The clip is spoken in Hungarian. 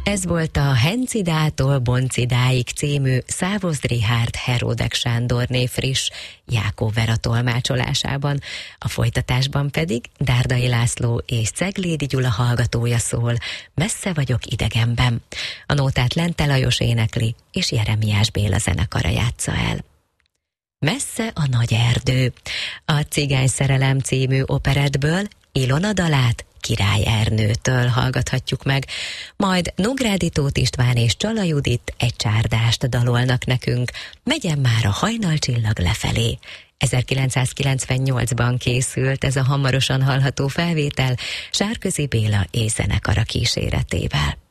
Ez volt a Hencidától Boncidáig című Szávoz Richárd Heródek Sándorné friss Jákó Vera tolmácsolásában. A folytatásban pedig Dárdai László és Ceglédi Gyula hallgatója szól, Messze vagyok idegenben. A nótát Lente Lajos énekli, és Jeremiás Béla zenekara játsza el. Messze a nagy erdő. A Cigány szerelem című operettből Ilona dalát Király Ernőtől hallgathatjuk meg, majd Nógrádi Tóth István és Csala Judit egy csárdást dalolnak nekünk, Megyen már a hajnalcsillag lefelé. 1998-ban készült ez a hamarosan hallható felvétel Sárközi Béla és zenekara kíséretével.